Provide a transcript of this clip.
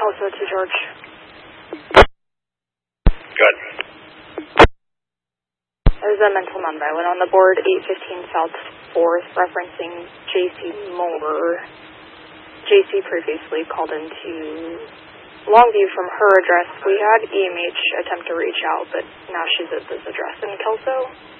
also to George. Good. There's a mental number. I went on the board 815 South 4th, referencing J.C. Moore. J.C. previously called into Longview from her address. We had EMH attempt to reach out, but now she's at this address in Kelso.